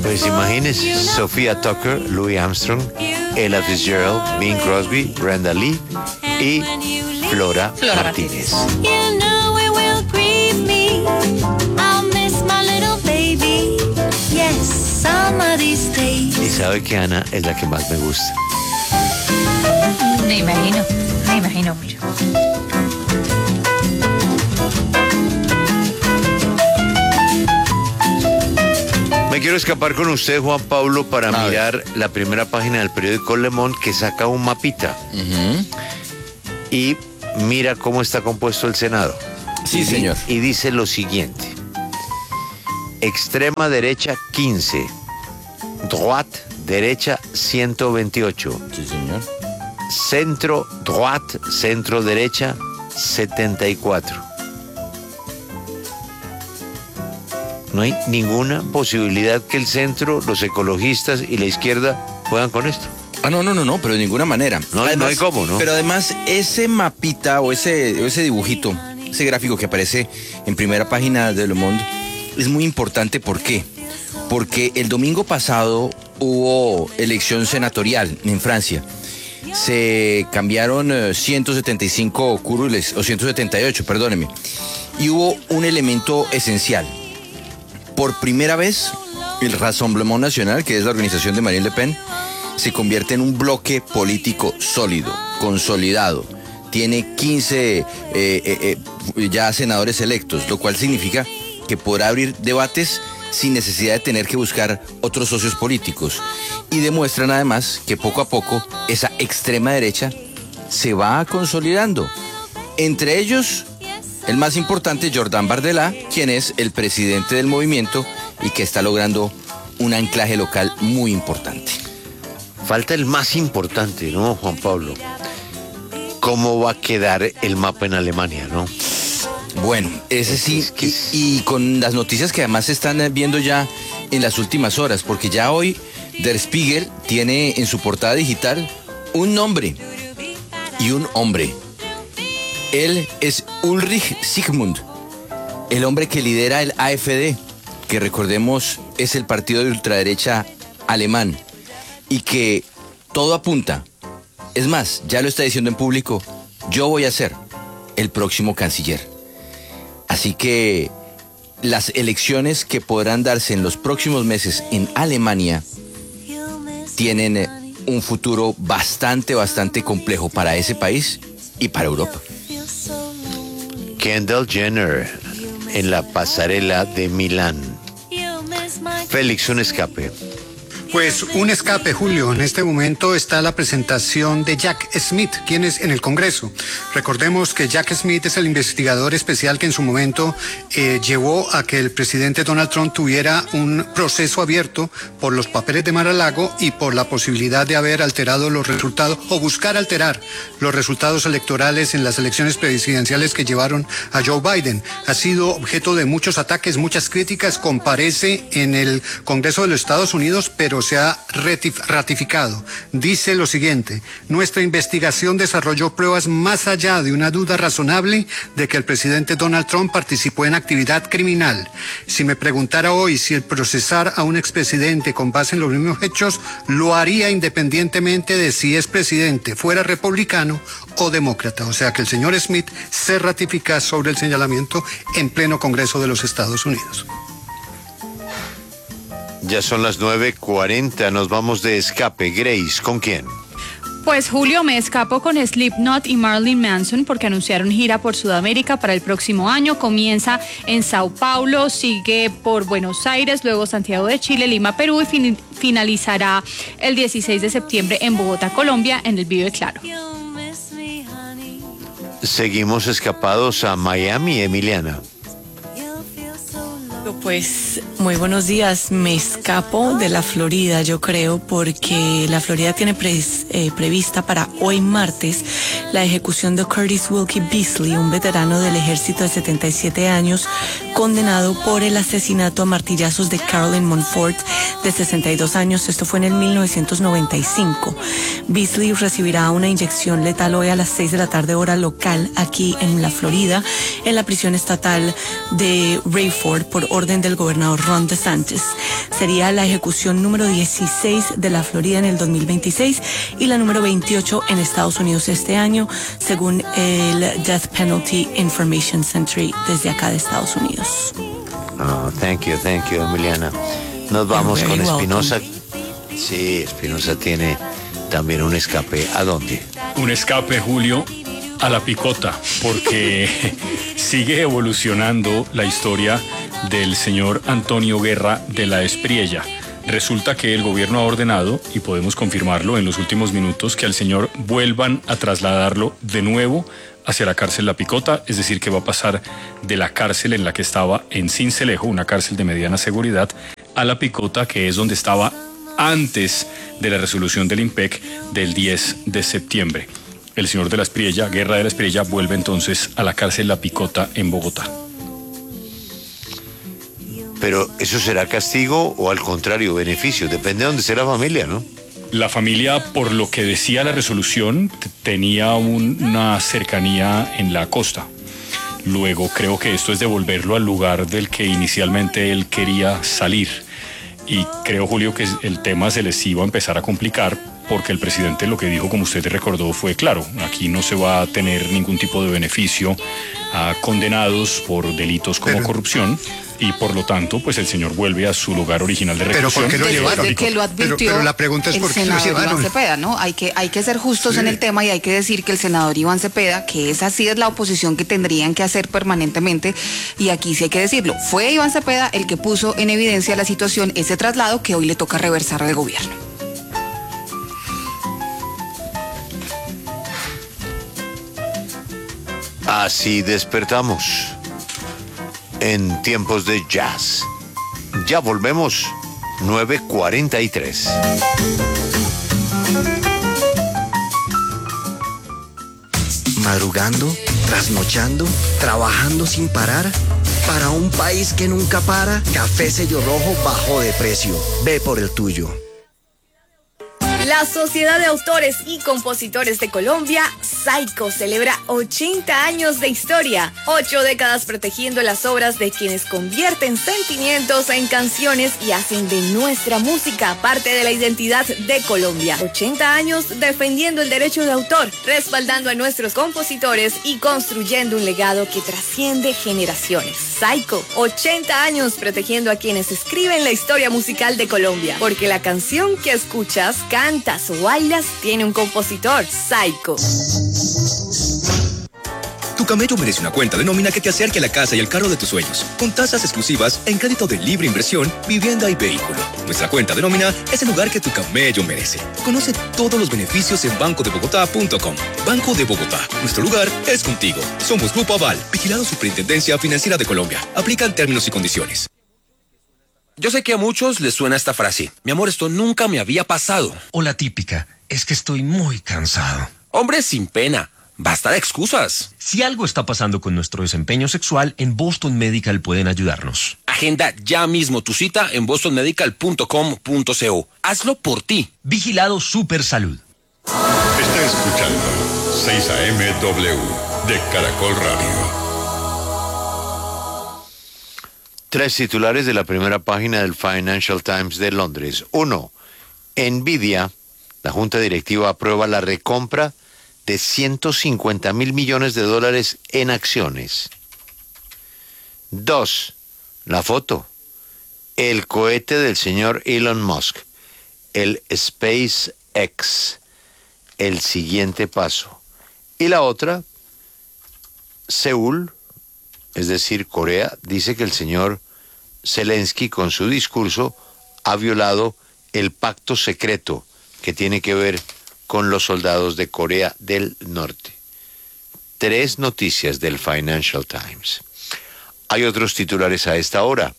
Pues imagínense, Sophia Tucker, Louis Armstrong, Ella Fitzgerald, Bing Crosby, Brenda Lee y Flora Martínez. You know it will grieve me. I'll miss my little baby. Yes, some of these days. Y sabe que Ana es la que más me gusta. Me imagino mucho. Me quiero escapar con usted, Juan Pablo, para mirar la primera página del periódico Le Monde, que saca un mapita. Y mira cómo está compuesto el Senado. Sí, señor. Y dice lo siguiente: extrema derecha 15, droite derecha 128. Sí, señor. Centro droite, centro derecha 74. No hay ninguna posibilidad que el centro, los ecologistas y la izquierda puedan con esto. No, pero de ninguna manera. No hay cómo, ¿no? Pero además, ese mapita o ese dibujito, ese gráfico que aparece en primera página de Le Monde, es muy importante. ¿Por qué? Porque el domingo pasado hubo elección senatorial en Francia. Se cambiaron 175 curules, o 178, perdóneme. Y hubo un elemento esencial. Por primera vez, el Rassemblement National, que es la organización de Marine Le Pen, se convierte en un bloque político sólido, consolidado. Tiene 15 ya senadores electos, lo cual significa que podrá abrir debates sin necesidad de tener que buscar otros socios políticos. Y demuestran además que poco a poco esa extrema derecha se va consolidando. Entre ellos, el más importante, Jordan Bardella, quien es el presidente del movimiento y que está logrando un anclaje local muy importante. Falta el más importante, ¿no, Juan Pablo? ¿Cómo va a quedar el mapa en Alemania, no? Bueno, ese sí, y con las noticias que además se están viendo ya en las últimas horas, porque ya hoy Der Spiegel tiene en su portada digital un nombre y un hombre. Él es Ulrich Sigmund, el hombre que lidera el AfD, que recordemos es el partido de ultraderecha alemán, y que todo apunta, es más, ya lo está diciendo en público, yo voy a ser el próximo canciller. Así que las elecciones que podrán darse en los próximos meses en Alemania tienen un futuro bastante complejo para ese país y para Europa. Kendall Jenner en la pasarela de Milán. Félix, un escape. Pues un escape, Julio. En este momento está la presentación de Jack Smith, quien es en el Congreso. Recordemos que Jack Smith es el investigador especial que en su momento llevó a que el presidente Donald Trump tuviera un proceso abierto por los papeles de Mar-a-Lago y por la posibilidad de haber alterado los resultados o buscar alterar los resultados electorales en las elecciones presidenciales que llevaron a Joe Biden. Ha sido objeto de muchos ataques, muchas críticas. Comparece en el Congreso de los Estados Unidos, pero se ha ratificado. Dice lo siguiente: nuestra investigación desarrolló pruebas más allá de una duda razonable de que el presidente Donald Trump participó en actividad criminal. Si me preguntara hoy si el procesar a un expresidente con base en los mismos hechos, lo haría independientemente de si es presidente, fuera republicano o demócrata. O sea que el señor Smith se ratifica sobre el señalamiento en pleno Congreso de los Estados Unidos. Ya son las 9:40, nos vamos de escape. Grace, ¿con quién? Pues Julio, me escapo con Slipknot y Marilyn Manson porque anunciaron gira por Sudamérica para el próximo año. Comienza en Sao Paulo, sigue por Buenos Aires, luego Santiago de Chile, Lima, Perú y finalizará el 16 de septiembre en Bogotá, Colombia, en el Vive Claro. Seguimos escapados a Miami, Emiliana. Pues muy buenos días, me escapo de la Florida, yo creo, porque la Florida tiene prevista para hoy martes la ejecución de Curtis Wilkie Beasley, un veterano del ejército de 77 años, condenado por el asesinato a martillazos de Carolyn Monfort, de 62 años, esto fue en el 1995. Beasley recibirá una inyección letal hoy a las 6 de la tarde hora local, aquí en la Florida, en la prisión estatal de Rayford, por orden orden del gobernador Ron DeSantis. Sería la ejecución número 16 de la Florida en el 2026 y la número 28 en Estados Unidos este año, según el Death Penalty Information Center desde acá de Estados Unidos. Oh, thank you, Emiliana. Nos vamos You're con very Espinosa. Sí, Espinosa tiene también un escape. ¿A dónde? Un escape, Julio, a la picota, porque sigue evolucionando la historia del señor Antonio Guerra de la Espriella. Resulta que el gobierno ha ordenado, y podemos confirmarlo en los últimos minutos, que al señor vuelvan a trasladarlo de nuevo hacia la cárcel La Picota, es decir, que va a pasar de la cárcel en la que estaba en Sincelejo, una cárcel de mediana seguridad, a La Picota, que es donde estaba antes de la resolución del IMPEC del 10 de septiembre. El señor de la Espriella, Guerra de la Espriella, vuelve entonces a la cárcel La Picota en Bogotá. Pero ¿eso será castigo o al contrario, beneficio? Depende de dónde sea la familia, ¿no? La familia, por lo que decía la resolución, tenía una cercanía en la costa. Luego creo que esto es devolverlo al lugar del que inicialmente él quería salir. Y creo, Julio, que el tema se les iba a empezar a complicar porque el presidente lo que dijo, como usted recordó, fue claro, aquí no se va a tener ningún tipo de beneficio a condenados por delitos como corrupción. Y por lo tanto, pues el señor vuelve a su lugar original de reclusión. ¿Pero por qué lo llevaron? Desde que lo advirtió pero la pregunta es el ¿por qué lo senador Iván llevaron? Cepeda, ¿no? Hay que ser justos en el tema y hay que decir que el senador Iván Cepeda, que esa sí es la oposición que tendrían que hacer permanentemente, y aquí sí hay que decirlo, fue Iván Cepeda el que puso en evidencia la situación, ese traslado que hoy le toca reversar al gobierno. Así despertamos en tiempos de jazz. Ya volvemos, 9:43. Madrugando, trasnochando, trabajando sin parar. Para un país que nunca para, Café Sello Rojo bajó de precio. Ve por el tuyo. La Sociedad de Autores y Compositores de Colombia, SAICO, celebra 80 años de historia, 8 décadas protegiendo las obras de quienes convierten sentimientos en canciones y hacen de nuestra música parte de la identidad de Colombia. 80 años defendiendo el derecho de autor, respaldando a nuestros compositores y construyendo un legado que trasciende generaciones. SAICO, 80 años protegiendo a quienes escriben la historia musical de Colombia, porque la canción que escuchas, cantas o bailas tiene un compositor. SAICO. Tu camello merece una cuenta de nómina que te acerque a la casa y el carro de tus sueños, con tasas exclusivas en crédito de libre inversión, vivienda y vehículo. Nuestra cuenta de nómina es el lugar que tu camello merece. Conoce todos los beneficios en bancodebogotá.com. Banco de Bogotá. Nuestro lugar es contigo. Somos Grupo Aval, vigilado Superintendencia Financiera de Colombia. Aplican términos y condiciones. Yo sé que a muchos les suena esta frase. Mi amor, esto nunca me había pasado. O la típica, es que estoy muy cansado. Hombre, sin pena. Basta de excusas. Si algo está pasando con nuestro desempeño sexual, en Boston Medical pueden ayudarnos. Agenda ya mismo tu cita en bostonmedical.com.co. Hazlo por ti. Vigilado Supersalud. Está escuchando 6 AM-W de Caracol Radio. 3 titulares de la primera página del Financial Times de Londres. 1. Nvidia, la junta directiva aprueba la recompra de $150 mil millones en acciones. 2. La foto. El cohete del señor Elon Musk, el SpaceX, el siguiente paso. Y la otra, Seúl, es decir, Corea, dice que el señor Zelensky con su discurso ha violado el pacto secreto que tiene que ver con los soldados de Corea del Norte. 3 noticias del Financial Times. Hay otros titulares a esta hora.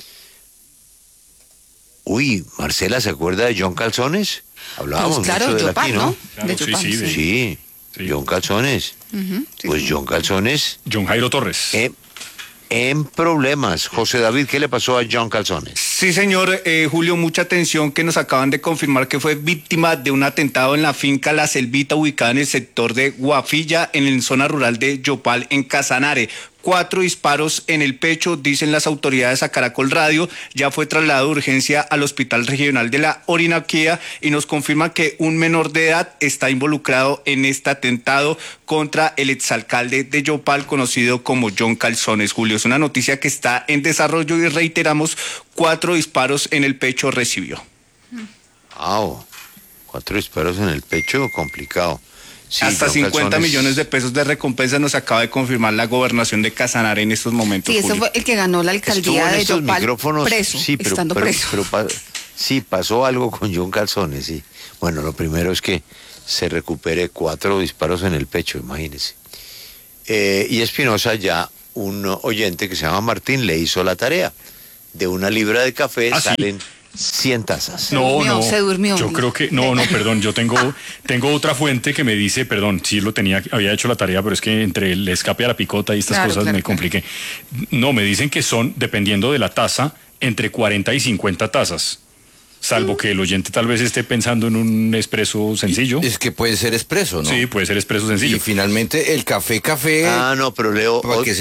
Uy, Marcela, ¿se acuerda de John Calzones? Hablábamos pues claro, mucho de él Yopal, aquí, ¿no? ¿no? De Yopal, Sí, John Calzones. Pues John Calzones. John Jairo Torres. En problemas. José David, ¿qué le pasó a John Calzones? Sí, señor Julio, mucha atención que nos acaban de confirmar que fue víctima de un atentado en la finca La Selvita, ubicada en el sector de Guafilla, en la zona rural de Yopal, en Casanare. 4 disparos en el pecho, dicen las autoridades a Caracol Radio. Ya fue trasladado de urgencia al Hospital Regional de la Orinoquía y nos confirma que un menor de edad está involucrado en este atentado contra el exalcalde de Yopal, conocido como John Calzones. Julio, es una noticia que está en desarrollo y reiteramos, 4 disparos en el pecho recibió. Wow, 4 disparos en el pecho, complicado. Sí, hasta John 50 Calzones... millones de pesos de recompensa nos acaba de confirmar la gobernación de Casanare en estos momentos. Sí, eso fue el que ganó la alcaldía de Yopal preso, sí, pero, estando preso. Sí, pasó algo con John Calzones, sí. Bueno, lo primero es que se recupere 4 disparos en el pecho, imagínese. Y Espinosa, ya un oyente que se llama Martín, le hizo la tarea. De 1 libra de café salen 100 tazas. No, se durmió. Yo creo que, perdón, yo tengo otra fuente que me dice, perdón, sí había hecho la tarea, pero es que entre el escape a la picota y estas cosas me compliqué. No, me dicen que son, dependiendo de la taza, entre 40 y 50 tazas. Salvo que el oyente tal vez esté pensando en un expreso sencillo. Es que puede ser expreso, ¿no? Sí, puede ser expreso sencillo. Y finalmente el café. Ah, no, pero leo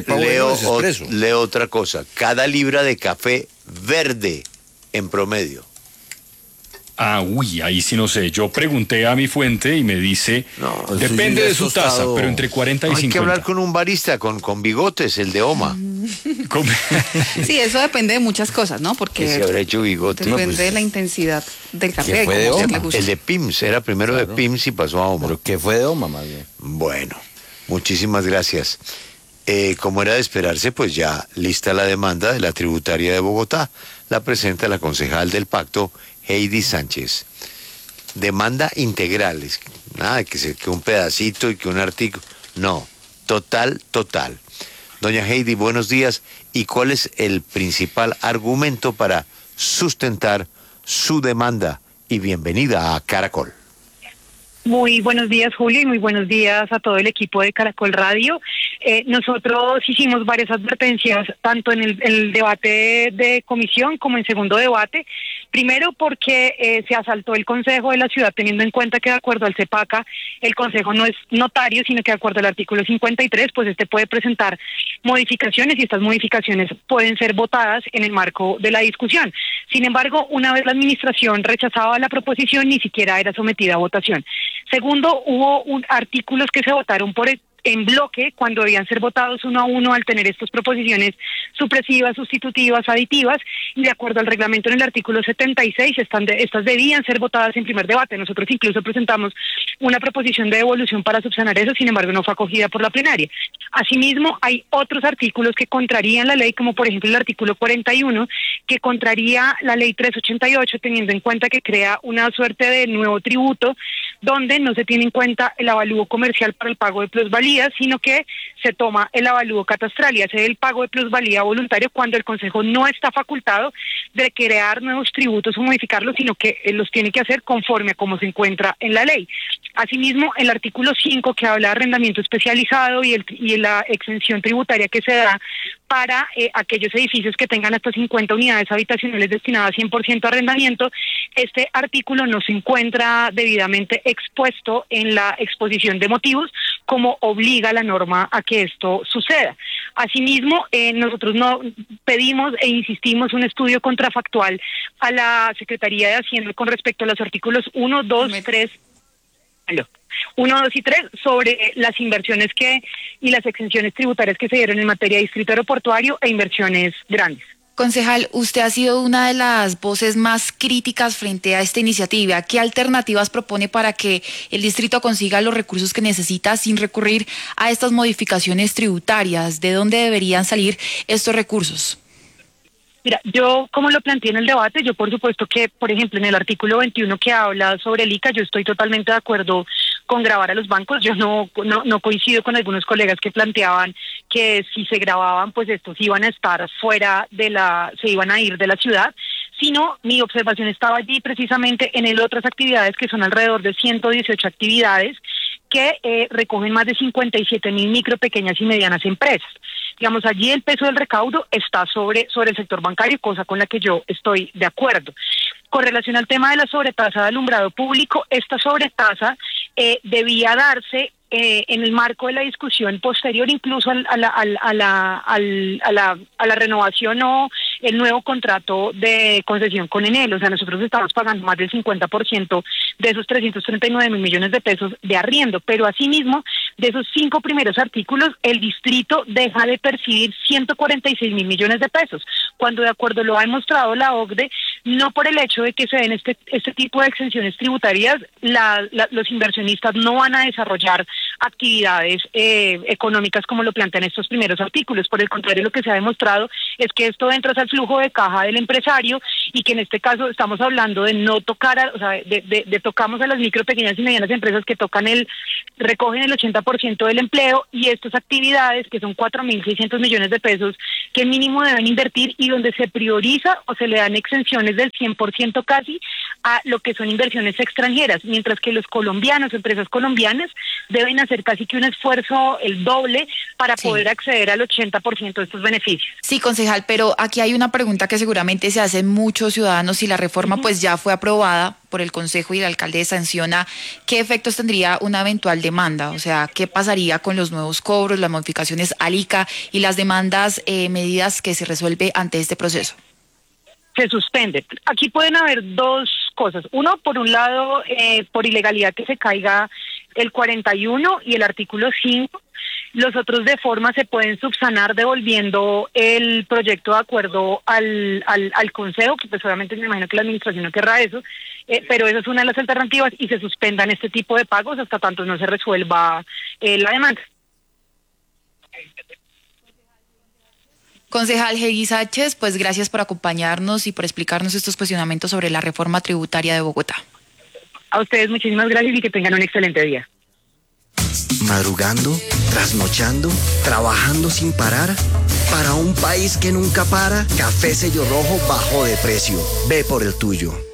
otra cosa. Cada libra de café verde en promedio. Ah, ahí sí no sé. Yo pregunté a mi fuente y me dice, depende de su taza, pero entre 40 y 50. Hay que hablar con un barista con bigotes, el de Oma. Sí, eso depende de muchas cosas, ¿no? Porque se habrá hecho bigote. Depende de la intensidad del café. Fue de Oma. El de Pims, era primero de Pims y pasó a Oma. ¿Pero qué fue de Oma, más bien? Bueno, muchísimas gracias. Como era de esperarse, pues ya lista la demanda de la tributaria de Bogotá. La presenta la concejal del pacto, Heidi Sánchez. Demanda integral, nada de que un pedacito y que un artículo. No, total. Doña Heidi, buenos días. ¿Y cuál es el principal argumento para sustentar su demanda? Y bienvenida a Caracol. Muy buenos días, Julio, y muy buenos días a todo el equipo de Caracol Radio. Nosotros hicimos varias advertencias, tanto en el debate de comisión como en segundo debate. Primero, porque se asaltó el Consejo de la Ciudad, teniendo en cuenta que de acuerdo al CEPACA, el Consejo no es notario, sino que de acuerdo al artículo 53, pues puede presentar modificaciones y estas modificaciones pueden ser votadas en el marco de la discusión. Sin embargo, una vez la administración rechazaba la proposición, ni siquiera era sometida a votación. Segundo, hubo artículos que se votaron en bloque cuando debían ser votados uno a uno al tener estas proposiciones supresivas, sustitutivas, aditivas, y de acuerdo al reglamento en el artículo 76, estas debían ser votadas en primer debate. Nosotros incluso presentamos una proposición de devolución para subsanar eso, sin embargo no fue acogida por la plenaria. Asimismo, hay otros artículos que contrarían la ley, como por ejemplo el artículo 41, que contraría la ley 388, teniendo en cuenta que crea una suerte de nuevo tributo, donde no se tiene en cuenta el avalúo comercial para el pago de plusvalía, sino que se toma el avalúo catastral y hace el pago de plusvalía voluntario cuando el Consejo no está facultado de crear nuevos tributos o modificarlos, sino que los tiene que hacer conforme a cómo se encuentra en la ley. Asimismo, el artículo 5, que habla de arrendamiento especializado y la exención tributaria que se da para aquellos edificios que tengan hasta 50 unidades habitacionales destinadas 100% a arrendamiento, este artículo no se encuentra debidamente expuesto en la exposición de motivos, como obliga la norma a que esto suceda. Asimismo, nosotros no pedimos e insistimos un estudio contrafactual a la Secretaría de Hacienda con respecto a los artículos 1, 2, 3, 1, 2 y 3 sobre las inversiones y las exenciones tributarias que se dieron en materia de distrito aeroportuario e inversiones grandes. Concejal, usted ha sido una de las voces más críticas frente a esta iniciativa. ¿Qué alternativas propone para que el distrito consiga los recursos que necesita sin recurrir a estas modificaciones tributarias? ¿De dónde deberían salir estos recursos? Mira, yo como lo planteé en el debate, yo por supuesto que, por ejemplo, en el artículo 21 que habla sobre el ICA, yo estoy totalmente de acuerdo con gravar a los bancos. Yo no coincido con algunos colegas que planteaban que si se grababan, pues estos iban a estar se iban a ir de la ciudad, sino mi observación estaba allí precisamente en otras actividades que son alrededor de 118 actividades que recogen más de 57,000 micro, pequeñas y medianas empresas. Digamos, allí el peso del recaudo está sobre el sector bancario, cosa con la que yo estoy de acuerdo. Con relación al tema de la sobretasa de alumbrado público, esta sobretasa debía darse en el marco de la discusión posterior incluso a la renovación o el nuevo contrato de concesión con Enel. O sea, nosotros estamos pagando más del 50% de esos 339 mil millones de pesos de arriendo, pero asimismo, de esos 5 primeros artículos, el distrito deja de percibir 146 mil millones de pesos, cuando de acuerdo lo ha demostrado la OCDE, no por el hecho de que se den este tipo de exenciones tributarias, los inversionistas no van a desarrollar actividades económicas como lo plantean estos primeros artículos. Por el contrario, lo que se ha demostrado es que esto entra al flujo de caja del empresario y que en este caso estamos hablando de no tocar, tocamos a las micro, pequeñas y medianas empresas que recogen el 80% del empleo, y estas actividades que son 4.600 millones de pesos que mínimo deben invertir y donde se prioriza o se le dan exenciones del 100% casi a lo que son inversiones extranjeras, mientras que los colombianos, empresas colombianas, deben hacer casi que un esfuerzo el doble para poder acceder al 80% de estos beneficios. Sí, concejal, pero aquí hay una pregunta que seguramente se hacen muchos ciudadanos. Si la reforma pues ya fue aprobada por el Consejo y el alcalde sanciona, ¿qué efectos tendría una eventual demanda? O sea, ¿qué pasaría con los nuevos cobros, las modificaciones al ICA y las demandas, medidas que se resuelve ante este proceso? Se suspende. Aquí pueden haber dos cosas. Uno, por un lado, por ilegalidad que se caiga el 41 y el artículo 5. Los otros de forma se pueden subsanar devolviendo el proyecto de acuerdo al Consejo, que pues obviamente me imagino que la administración no querrá eso, pero esa es una de las alternativas, y se suspendan este tipo de pagos hasta tanto no se resuelva la demanda. Concejal Hegui Sánchez, pues gracias por acompañarnos y por explicarnos estos cuestionamientos sobre la reforma tributaria de Bogotá. A ustedes muchísimas gracias y que tengan un excelente día. Madrugando, trasnochando, trabajando sin parar. Para un país que nunca para, Café Sello Rojo bajó de precio. Ve por el tuyo.